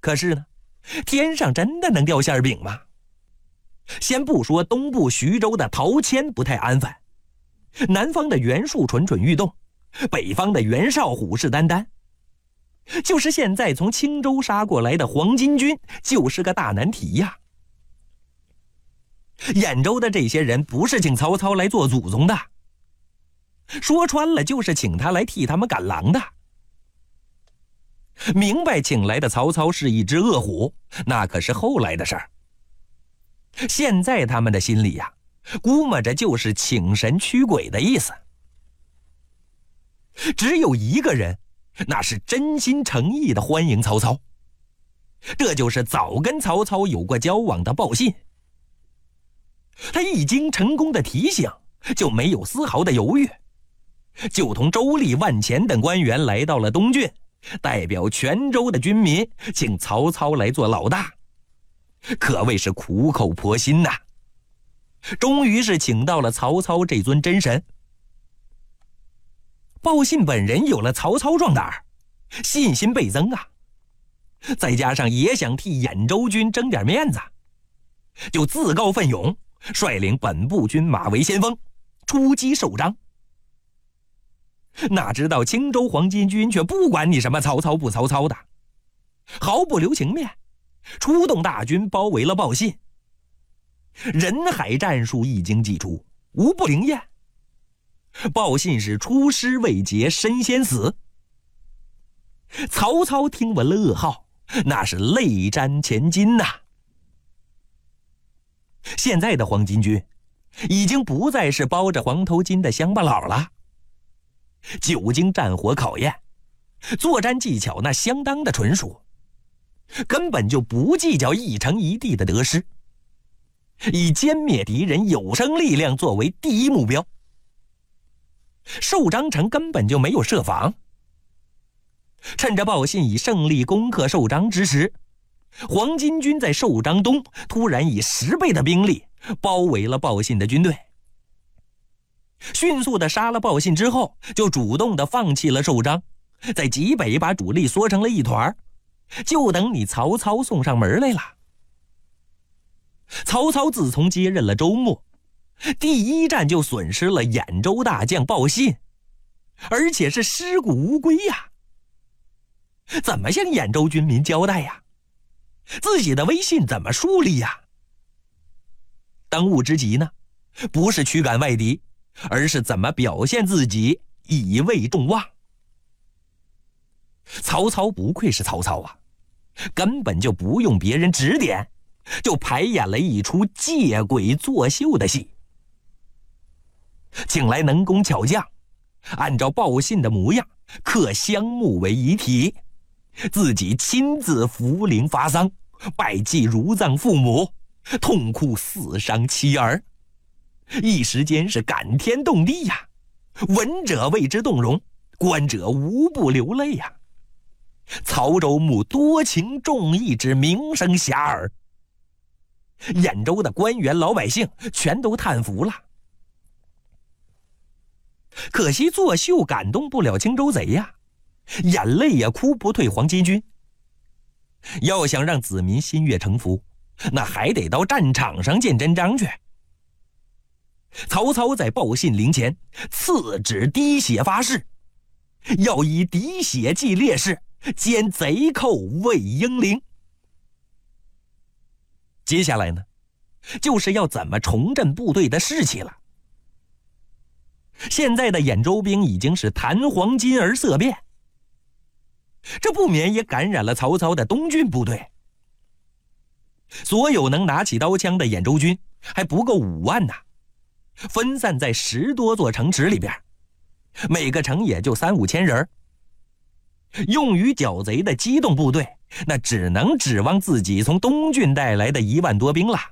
可是呢，天上真的能掉馅饼吗？先不说东部徐州的陶谦不太安分，南方的袁术蠢蠢欲动，北方的袁绍虎视眈眈，就是现在从青州杀过来的黄巾军，就是个大难题呀。兖州的这些人不是请曹操来做祖宗的，说穿了就是请他来替他们赶狼的。明白请来的曹操是一只恶虎，那可是后来的事儿。现在他们的心里呀，估摸着就是请神驱鬼的意思。只有一个人，那是真心诚意的欢迎曹操，这就是早跟曹操有过交往的鲍信。他一经成功的提醒，就没有丝毫的犹豫，就同周立、万钱等官员来到了东郡，代表全州的军民请曹操来做老大，可谓是苦口婆心呐。终于是请到了曹操这尊真神。鲍信本人有了曹操壮胆，信心倍增啊，再加上也想替兖州军争点面子，就自告奋勇，率领本部军马为先锋，出击寿张。哪知道青州黄巾军却不管你什么曹操不曹操的，毫不留情面，出动大军包围了鲍信。人海战术一经祭出，无不灵验。鲍信是出师未捷身先死。曹操听闻了噩耗，那是泪沾前襟呐。现在的黄巾军已经不再是包着黄头巾的乡巴佬了，久经战火考验，作战技巧那相当的纯熟，根本就不计较一城一地的得失，以歼灭敌人有生力量作为第一目标。寿张城根本就没有设防，趁着鲍信以胜利攻克寿张之时，黄巾军在寿张东突然以10倍的兵力包围了鲍信的军队，迅速的杀了鲍信之后，就主动的放弃了寿张，在极北把主力缩成了一团，就等你曹操送上门来了。曹操自从接任了州牧，第一战就损失了兖州大将鲍信，而且是尸骨无归呀。怎么向兖州军民交代呀？自己的威信怎么树立呀？当务之急呢，不是驱赶外敌，而是怎么表现自己，以慰众望。曹操不愧是曹操啊，根本就不用别人指点，就排演了一出借鬼作秀的戏。请来能工巧匠，按照鲍信的模样刻香木为遗体，自己亲自扶灵发丧，拜祭如葬父母，痛哭死伤妻儿，一时间是感天动地呀，闻者为之动容，观者无不流泪呀。曹州牧多情重义之名声遐迩，兖州的官员老百姓全都叹服了。可惜作秀感动不了青州贼呀，眼泪也哭不退黄巾军。要想让子民心悦诚服，那还得到战场上见真章去。曹操在鲍信陵前赐旨滴血发誓，要以滴血祭烈士，歼贼寇为英灵。接下来呢，就是要怎么重振部队的士气了。现在的兖州兵已经是弹黄巾而色变，这不免也感染了曹操的东郡部队。所有能拿起刀枪的兖州军还不够5万呢，分散在10多座城池里边，每个城也就3、5千人。用于剿贼的机动部队，那只能指望自己从东郡带来的1万多兵了。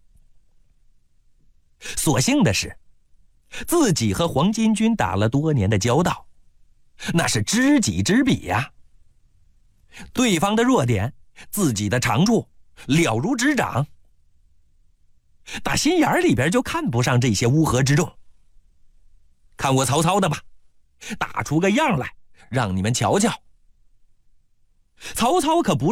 所幸的是，自己和黄巾军打了多年的交道，那是知己知彼呀。对方的弱点，自己的长处，了如指掌。打心眼里边就看不上这些乌合之众。看我曹操的吧，打出个样来，让你们瞧瞧。曹操可不